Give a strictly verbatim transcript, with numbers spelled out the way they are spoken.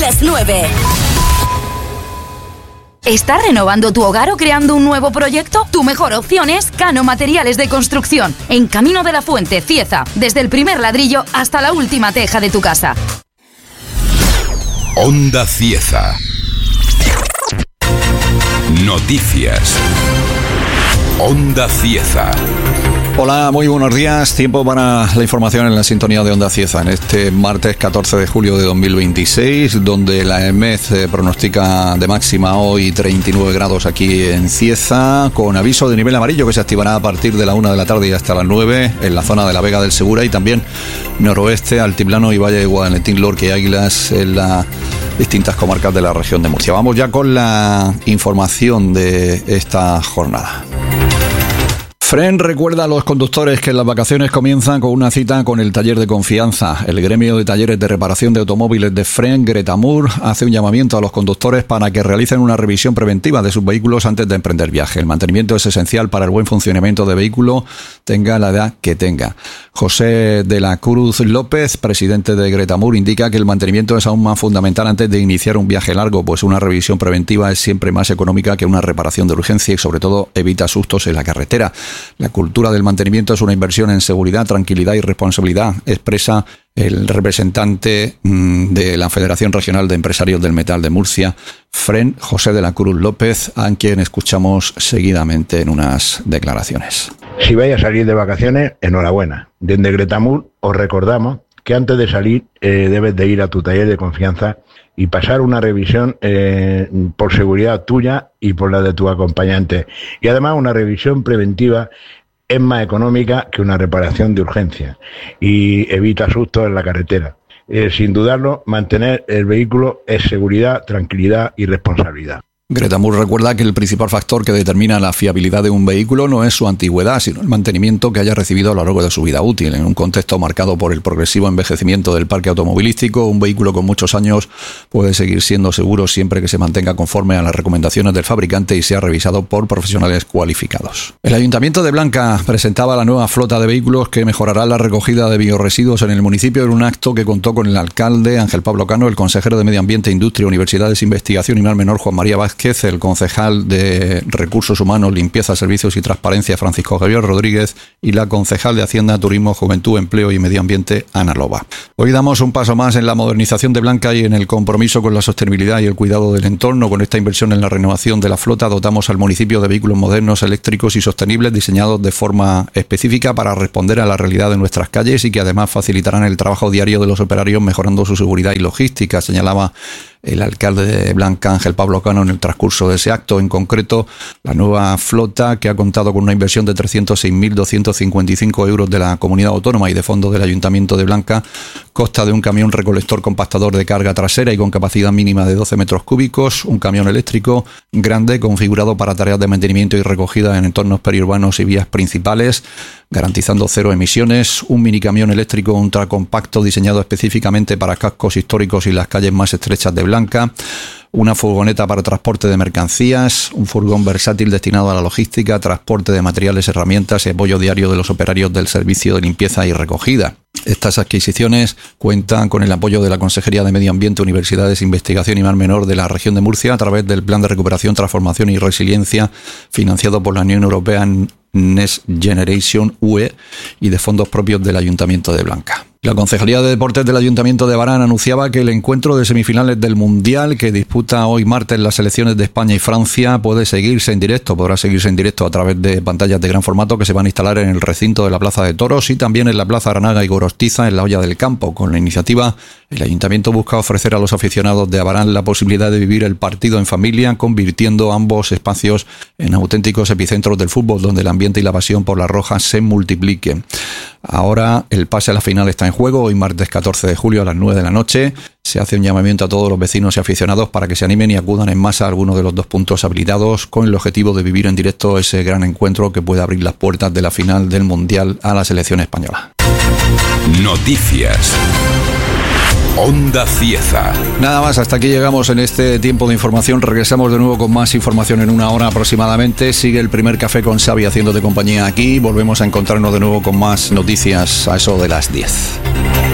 las nueve. ¿Estás renovando tu hogar o creando un nuevo proyecto? Tu mejor opción es Cano Materiales de Construcción, en Camino de la Fuente, Cieza, desde el primer ladrillo hasta la última teja de tu casa. Onda Cieza. Noticias. Onda Cieza. Hola, muy buenos días. Tiempo para la información en la sintonía de Onda Cieza en este martes catorce de julio de dos mil veintiséis, donde la EMET eh, pronostica de máxima hoy treinta y nueve grados aquí en Cieza, con aviso de nivel amarillo que se activará a partir de la una de la tarde y hasta las nueve en la zona de la Vega del Segura y también noroeste, altiplano y Valle de Guadalentín, Lorca y Águilas en las distintas comarcas de la región de Murcia. Vamos ya con la información de esta jornada. Fren recuerda a los conductores que las vacaciones comienzan con una cita con el taller de confianza. El gremio de talleres de reparación de automóviles de Fren, Gretamur, hace un llamamiento a los conductores para que realicen una revisión preventiva de sus vehículos antes de emprender viaje. El mantenimiento es esencial para el buen funcionamiento del vehículo, tenga la edad que tenga. José de la Cruz López, presidente de Gretamur, indica que el mantenimiento es aún más fundamental antes de iniciar un viaje largo, pues una revisión preventiva es siempre más económica que una reparación de urgencia y sobre todo evita sustos en la carretera. La cultura del mantenimiento es una inversión en seguridad, tranquilidad y responsabilidad, expresa el representante de la Federación Regional de Empresarios del Metal de Murcia, Fren, José de la Cruz López, a quien escuchamos seguidamente en unas declaraciones. Si vais a salir de vacaciones, enhorabuena. Desde Gretamur os recordamos que antes de salir eh, debes de ir a tu taller de confianza y pasar una revisión eh, por seguridad tuya y por la de tu acompañante. Y además una revisión preventiva es más económica que una reparación de urgencia y evita sustos en la carretera. Eh, sin dudarlo, mantener el vehículo es seguridad, tranquilidad y responsabilidad. Gretamur recuerda que el principal factor que determina la fiabilidad de un vehículo no es su antigüedad, sino el mantenimiento que haya recibido a lo largo de su vida útil. En un contexto marcado por el progresivo envejecimiento del parque automovilístico, un vehículo con muchos años puede seguir siendo seguro siempre que se mantenga conforme a las recomendaciones del fabricante y sea revisado por profesionales cualificados. El Ayuntamiento de Blanca presentaba la nueva flota de vehículos que mejorará la recogida de biorresiduos en el municipio en un acto que contó con el alcalde Ángel Pablo Cano, el consejero de Medio Ambiente, Industria, Universidades, Investigación y Mar Menor Juan María Vázquez, el concejal de Recursos Humanos, Limpieza, Servicios y Transparencia Francisco Javier Rodríguez y la concejal de Hacienda, Turismo, Juventud, Empleo y Medio Ambiente Ana Loba. Hoy damos un paso más en la modernización de Blanca y en el compromiso con la sostenibilidad y el cuidado del entorno. Con esta inversión en la renovación de la flota dotamos al municipio de vehículos modernos, eléctricos y sostenibles diseñados de forma específica para responder a la realidad de nuestras calles y que además facilitarán el trabajo diario de los operarios mejorando su seguridad y logística, señalaba el alcalde de Blanca, Ángel Pablo Cano, en el transcurso de ese acto. En concreto, la nueva flota, que ha contado con una inversión de trescientos seis mil doscientos cincuenta y cinco euros de la comunidad autónoma y de fondos del Ayuntamiento de Blanca, consta de un camión recolector compactador de carga trasera y con capacidad mínima de doce metros cúbicos, un camión eléctrico grande configurado para tareas de mantenimiento y recogida en entornos periurbanos y vías principales, garantizando cero emisiones, un minicamión eléctrico ultracompacto diseñado específicamente para cascos históricos y las calles más estrechas de Blanca, una furgoneta para transporte de mercancías, un furgón versátil destinado a la logística, transporte de materiales, herramientas y apoyo diario de los operarios del servicio de limpieza y recogida. Estas adquisiciones cuentan con el apoyo de la Consejería de Medio Ambiente, Universidades, Investigación y Mar Menor de la región de Murcia a través del Plan de Recuperación, Transformación y Resiliencia financiado por la Unión Europea Next Generation U E y de fondos propios del Ayuntamiento de Blanca. La Concejalía de Deportes del Ayuntamiento de Barán anunciaba que el encuentro de semifinales del Mundial que disputa hoy martes las selecciones de España y Francia puede seguirse en directo, podrá seguirse en directo a través de pantallas de gran formato que se van a instalar en el recinto de la Plaza de Toros y también en la Plaza Aranaga y Gorostiza en la Olla del Campo. Con la iniciativa, el Ayuntamiento busca ofrecer a los aficionados de Abarán la posibilidad de vivir el partido en familia, convirtiendo ambos espacios en auténticos epicentros del fútbol, donde el ambiente y la pasión por la roja se multipliquen. Ahora el pase a la final está en juego. Hoy martes catorce de julio a las nueve de la noche se hace un llamamiento a todos los vecinos y aficionados para que se animen y acudan en masa a alguno de los dos puntos habilitados con el objetivo de vivir en directo ese gran encuentro que puede abrir las puertas de la final del Mundial a la selección española. Noticias. Onda Cieza. Nada más, hasta aquí llegamos en este tiempo de información. Regresamos de nuevo con más información en una hora aproximadamente. Sigue el primer café con Xavi haciéndote compañía aquí. Volvemos a encontrarnos de nuevo con más noticias a eso de las diez.